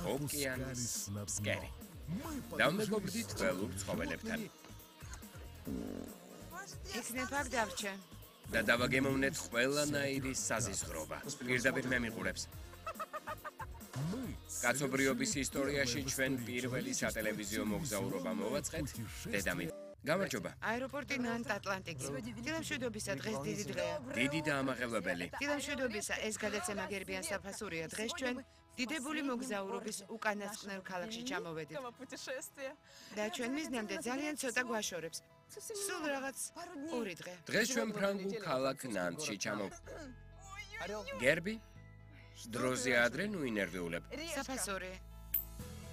ოკეანის ფსკერი. დავმეგობრდით ველურ ცხოველებთან. იქნებ აქ დარჩე. და დავაგემოვნეთ ყველანაირი საზიზღრობა. პირდაპირ მე მიყურებს. კაცობრიობის ისტორიაში ჩვენ პირველი სატელევიზიო მოგზაურობა მოვაწყეთ დედამიწაზე. გამარჯობა. აეროპორტი ნანტ-ატლანტიკი. დილამშვიდობისა დღეს დიდი დღეა. დიდი და ამაღელვებელი. დილამშვიდობისა ეს გადაცემა გერბიან საფასურია. დღეს ჩვენ დიდებული მოგზაურობის უკანასკნელ ქალაქში ჩამოვედით. და ჩვენ მიზნამდე ძალიან ცოტა გვაშორებს. სულ რაღაც 2 დღე. დღეს ჩვენ ფრანგულ ქალაქ ნანტში ჩამოვედით. გერბი დროზე ადრე ნუ ინერვიულებ. საფასური.